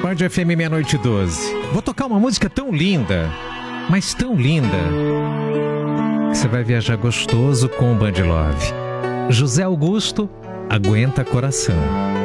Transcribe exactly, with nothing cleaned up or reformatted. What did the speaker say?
Band F M meia-noite e doze. Vou tocar uma música tão linda, mas tão linda, que você vai viajar gostoso com o Band Love. José Augusto, Aguenta Coração.